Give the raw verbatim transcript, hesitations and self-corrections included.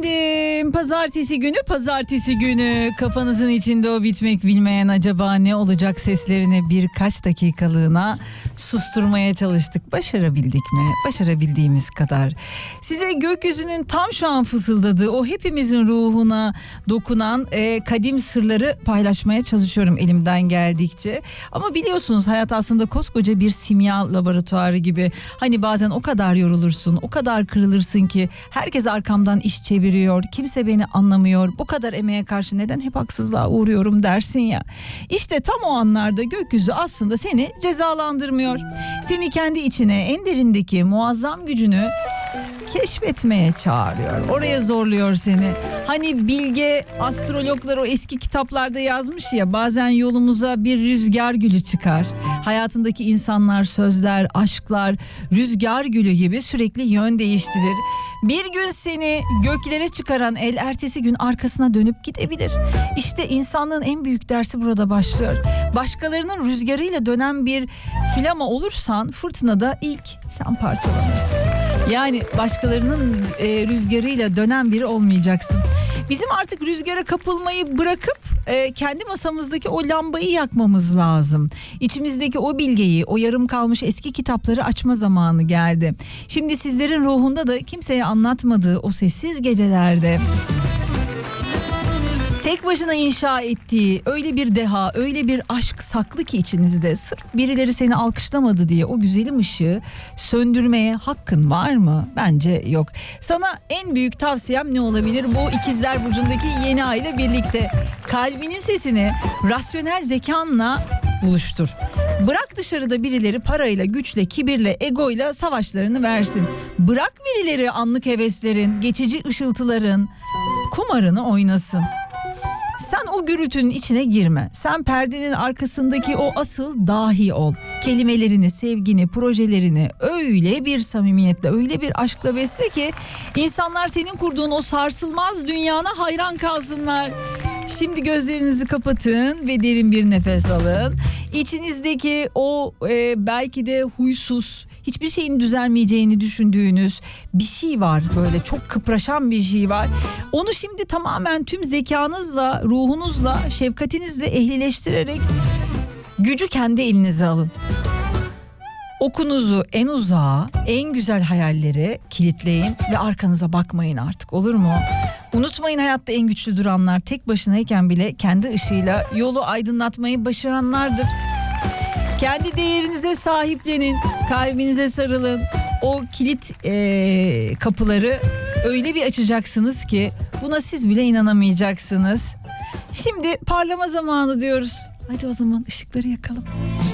Efendim, pazartesi günü pazartesi günü kafanızın içinde o bitmek bilmeyen acaba ne olacak seslerini birkaç dakikalığına susturmaya çalıştık. Başarabildik mi? Başarabildiğimiz kadar. Size gökyüzünün tam şu an fısıldadığı o hepimizin ruhuna dokunan e, kadim sırları paylaşmaya çalışıyorum elimden geldikçe. Ama biliyorsunuz hayat aslında koskoca bir simya laboratuvarı gibi. Hani bazen o kadar yorulursun, o kadar kırılırsın ki herkes arkamdan iş çeviriyor, kimse beni anlamıyor, bu kadar emeğe karşı neden hep haksızlığa uğruyorum dersin ya. İşte tam o anlarda gökyüzü aslında seni cezalandırmıyor. Seni kendi içine, en derindeki muazzam gücünü keşfetmeye çağırıyor. Oraya zorluyor seni. Hani bilge astrologlar o eski kitaplarda yazmış ya, bazen yolumuza bir rüzgar gülü çıkar. Hayatındaki insanlar, sözler, aşklar rüzgar gülü gibi sürekli yön değiştirir. Bir gün seni göklere çıkaran el ertesi gün arkasına dönüp gidebilir. İşte insanlığın en büyük dersi burada başlıyor. Başkalarının rüzgarıyla dönen bir flama olursan fırtınada ilk sen parçalanırsın. Yani başkalarının e, rüzgarıyla dönen biri olmayacaksın. Bizim artık rüzgara kapılmayı bırakıp e, kendi masamızdaki o lambayı yakmamız lazım. İçimizdeki o bilgeyi, o yarım kalmış eski kitapları açma zamanı geldi. Şimdi sizlerin ruhunda da kimseye anlatmadığı o sessiz gecelerde tek başına inşa ettiği öyle bir deha, öyle bir aşk saklı ki içinizde, sırf birileri seni alkışlamadı diye o güzelim ışığı söndürmeye hakkın var mı? Bence yok. Sana en büyük tavsiyem ne olabilir? Bu İkizler Burcu'ndaki yeni ay ile birlikte kalbinin sesini rasyonel zekanla buluştur. Bırak dışarıda birileri parayla, güçle, kibirle, egoyla savaşlarını versin. Bırak birileri anlık heveslerin, geçici ışıltıların kumarını oynasın. Sen o gürültünün içine girme. Sen perdenin arkasındaki o asıl dahi ol. Kelimelerini, sevgini, projelerini öyle bir samimiyetle, öyle bir aşkla besle ki insanlar senin kurduğun o sarsılmaz dünyana hayran kalsınlar. Şimdi gözlerinizi kapatın ve derin bir nefes alın. İçinizdeki o e, belki de huysuz, hiçbir şeyin düzelmeyeceğini düşündüğünüz bir şey var, böyle çok kıpraşan bir şey var. Onu şimdi tamamen tüm zekanızla, ruhunuzla, şefkatinizle ehlileştirerek gücü kendi elinize alın. Okunuzu en uzağa, en güzel hayallere kilitleyin ve arkanıza bakmayın artık, olur mu? Unutmayın, hayatta en güçlü duranlar tek başınayken bile kendi ışığıyla yolu aydınlatmayı başaranlardır. Kendi değerinize sahiplenin, kalbinize sarılın. O kilit ee, kapıları öyle bir açacaksınız ki buna siz bile inanamayacaksınız. Şimdi parlama zamanı diyoruz. Hadi o zaman ışıkları yakalım.